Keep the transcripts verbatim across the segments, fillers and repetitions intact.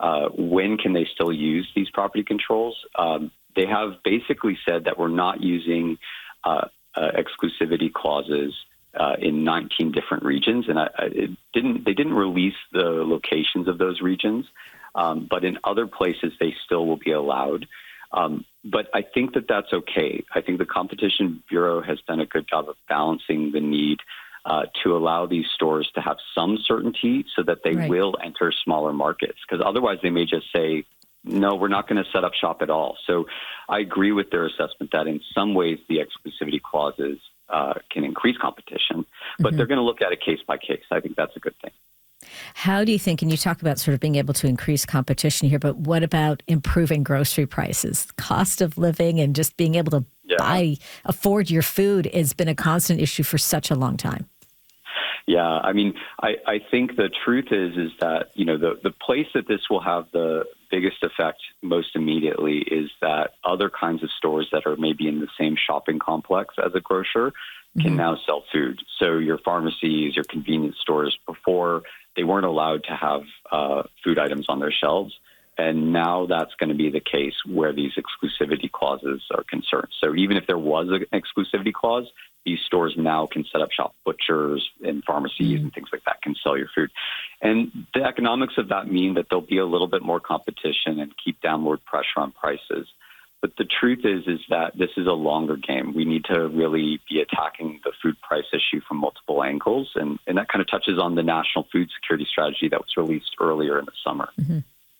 uh, when can they still use these property controls? Um, they have basically said that we're not using uh, uh, exclusivity clauses uh, in nineteen different regions, and I, I, it didn't. They didn't release the locations of those regions, um, but in other places they still will be allowed. Um, but I think that that's okay. I think the Competition Bureau has done a good job of balancing the need uh, to allow these stores to have some certainty so that they right. will enter smaller markets, because otherwise they may just say, no, we're not going to set up shop at all. So I agree with their assessment that in some ways the exclusivity clauses uh, can increase competition, but mm-hmm. they're going to look at it case by case. I think that's a good thing. How do you think, and you talk about sort of being able to increase competition here, but what about improving grocery prices? Cost of living and just being able to yeah. buy, afford your food has been a constant issue for such a long time. Yeah, I mean, I, I think the truth is is that, you know, the, the place that this will have the biggest effect most immediately is that other kinds of stores that are maybe in the same shopping complex as a grocer can mm-hmm. now sell food. So your pharmacies, your convenience stores, before they weren't allowed to have uh, food items on their shelves. And now that's going to be the case where these exclusivity clauses are concerned. So even if there was an exclusivity clause, these stores now can set up shop. Butchers and pharmacies mm-hmm. and things like that can sell your food. And the economics of that mean that there'll be a little bit more competition and keep downward pressure on prices. But the truth is, is that this is a longer game. We need to really be attacking the food price issue from multiple angles. And, and that kind of touches on the National Food Security Strategy that was released earlier in the summer. Mm-hmm.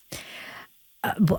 Uh, well,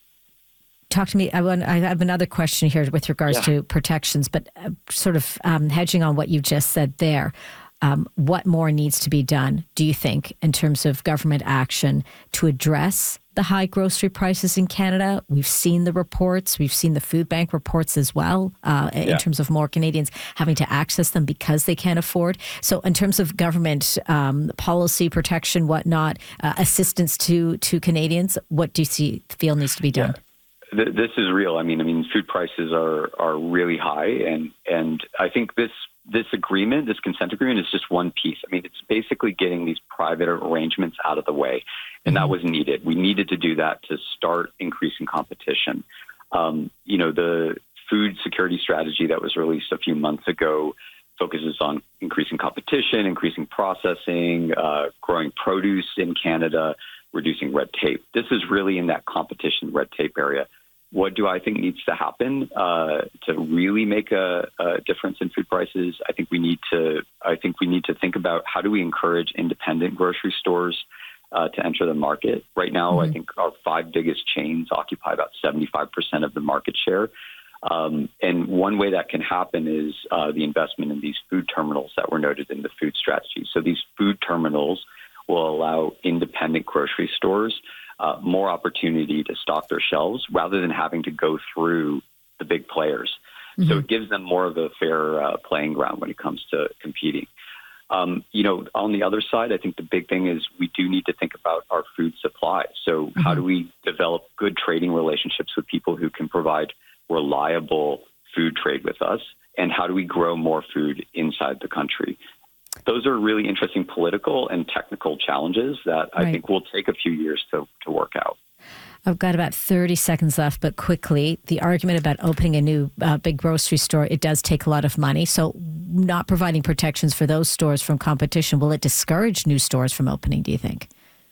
talk to me. I, want, I have another question here with regards yeah. to protections, but uh, sort of um, hedging on what you just said there. Um, what more needs to be done, do you think, in terms of government action to address the high grocery prices in Canada? We've seen the reports. We've seen the food bank reports as well uh, in yeah. terms of more Canadians having to access them because they can't afford. So in terms of government um, policy, protection, whatnot, uh, assistance to to Canadians, what do you see, feel needs to be done? Yeah. Th- this is real. I mean, I mean, food prices are, are really high. And, and I think this This agreement, this consent agreement, is just one piece. I mean, it's basically getting these private arrangements out of the way, and that was needed. We needed to do that to start increasing competition. Um, you know, the food security strategy that was released a few months ago focuses on increasing competition, increasing processing, uh, growing produce in Canada, reducing red tape. This is really in that competition red tape area. What do I think needs to happen uh, to really make a, a difference in food prices? I think we need to. I think we need to think about how do we encourage independent grocery stores uh, to enter the market. Right now, mm-hmm. I think our five biggest chains occupy about seventy-five percent of the market share. Um, and one way that can happen is uh, the investment in these food terminals that were noted in the food strategy. So these food terminals will allow independent grocery stores Uh, more opportunity to stock their shelves rather than having to go through the big players. Mm-hmm. So it gives them more of a fair uh, playing ground when it comes to competing. Um, you know, on the other side, I think the big thing is we do need to think about our food supply. So mm-hmm. how do we develop good trading relationships with people who can provide reliable food trade with us? And how do we grow more food inside the country? Those are really interesting political and technical challenges that I right. think will take a few years to, to work out. I've got about thirty seconds left, but quickly, the argument about opening a new uh, big grocery store, it does take a lot of money. So not providing protections for those stores from competition, will it discourage new stores from opening, do you think?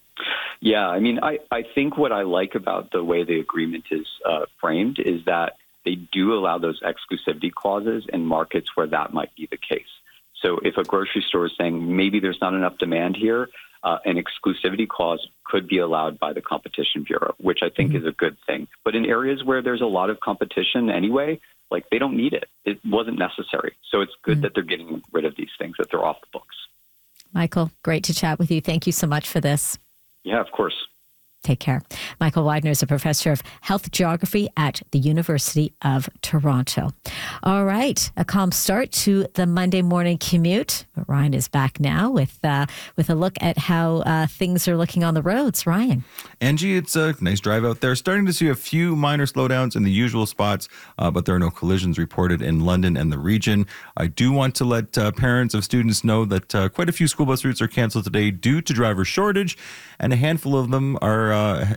Yeah, I mean, I, I think what I like about the way the agreement is uh, framed is that they do allow those exclusivity clauses in markets where that might be the case. So if a grocery store is saying maybe there's not enough demand here, uh, an exclusivity clause could be allowed by the Competition Bureau, which I think mm-hmm. is a good thing. But in areas where there's a lot of competition anyway, like they don't need it. It wasn't necessary. So it's good mm-hmm. that they're getting rid of these things, that they're off the books. Michael, great to chat with you. Thank you so much for this. Yeah, of course. Take care. Michael Widener is a professor of health geography at the University of Toronto. All right, a calm start to the Monday morning commute. But Ryan is back now with uh, with a look at how uh, things are looking on the roads. Ryan. Angie, it's a nice drive out there. Starting to see a few minor slowdowns in the usual spots, uh, but there are no collisions reported in London and the region. I do want to let uh, parents of students know that uh, quite a few school bus routes are canceled today due to driver shortage, and a handful of them are uh,